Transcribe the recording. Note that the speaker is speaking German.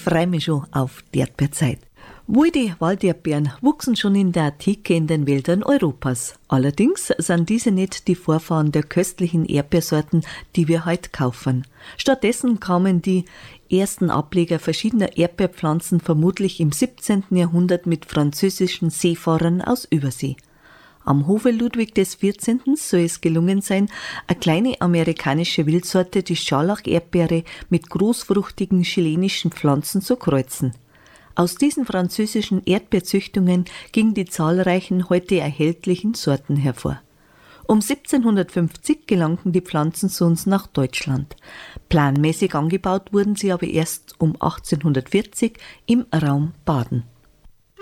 freue mich schon auf die Erdbeerzeit. Wohl die Walderdbeeren wuchsen schon in der Antike in den Wäldern Europas. Allerdings sind diese nicht die Vorfahren der köstlichen Erdbeersorten, die wir heute kaufen. Stattdessen kamen die ersten Ableger verschiedener Erdbeerpflanzen vermutlich im 17. Jahrhundert mit französischen Seefahrern aus Übersee. Am Hofe Ludwig des 14. soll es gelungen sein, eine kleine amerikanische Wildsorte, die Scharlach-Erdbeere, mit großfruchtigen chilenischen Pflanzen zu kreuzen. Aus diesen französischen Erdbeerzüchtungen gingen die zahlreichen heute erhältlichen Sorten hervor. Um 1750 gelangten die Pflanzen zu uns nach Deutschland. Planmäßig angebaut wurden sie aber erst um 1840 im Raum Baden.